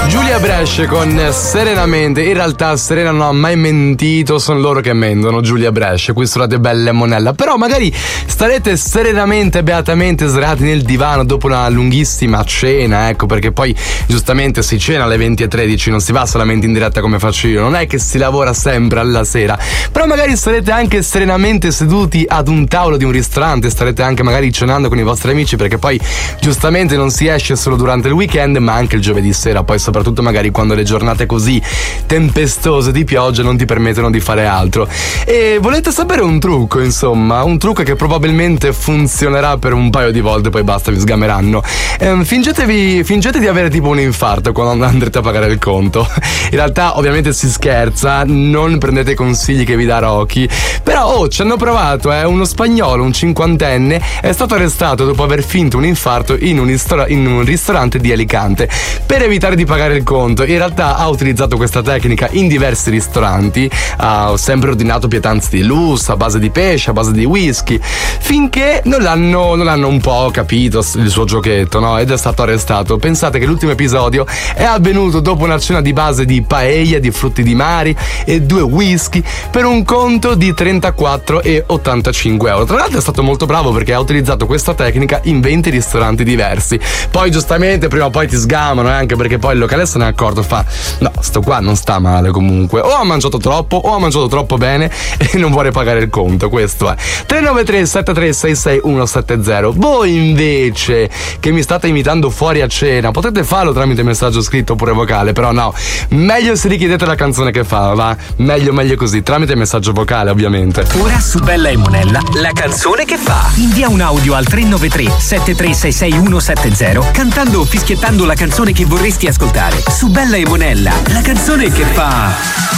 Giulia Brescia con Serenamente. In realtà Serena non ha mai mentito, sono loro che mentono. Giulia Brescia, qui su Radio Bella e Monella. Però magari starete serenamente, beatamente sdraiati nel divano dopo una lunghissima cena, ecco, perché poi giustamente si cena alle 20:13, non si va solamente in diretta come faccio io, non è che si lavora sempre alla sera. Però magari starete anche serenamente seduti ad un tavolo di un ristorante, starete anche magari cenando con i vostri amici, perché poi giustamente non si esce solo durante il weekend, ma anche il giovedì sera, poi soprattutto magari quando le giornate così tempestose di pioggia non ti permettono di fare altro. E volete sapere un trucco, insomma, un trucco che probabilmente funzionerà per un paio di volte, poi basta, vi sgameranno. Fingete di avere tipo un infarto quando andrete a pagare il conto. In realtà ovviamente si scherza, non prendete consigli che vi dà Rocky, però ci hanno provato, uno spagnolo, un cinquantenne, è stato arrestato dopo aver finto un infarto in un ristorante di Alicante per evitare di pagare il conto. In realtà ha utilizzato questa tecnica in diversi ristoranti, ha sempre ordinato pietanze di lusso a base di pesce, a base di whisky, finché non l'hanno un po' capito il suo giochetto, no? Ed è stato arrestato. Pensate che l'ultimo episodio è avvenuto dopo una cena di base di paella, di frutti di mare e 2 whisky per un conto di 34,85 euro. Tra l'altro è stato molto bravo perché ha utilizzato questa tecnica in 20 ristoranti diversi. Poi giustamente prima o poi ti sgamano, anche perché poi il locale se ne è accorto, fa no, sto qua non sta male comunque, o ha mangiato troppo o ha mangiato troppo bene e non vuole pagare il conto. Questo è 393 7366 170. Voi invece che mi state imitando fuori a cena potete farlo tramite messaggio scritto oppure vocale, però no, meglio se richiedete la canzone che fa, va? Meglio così, tramite messaggio vocale ovviamente. Ora su Bella e Monella, la canzone che fa. Invia un audio al 393 7366 170 cantando o fischiettando la canzone che vorresti ascoltare. Su Bella e Monella, la canzone che fa.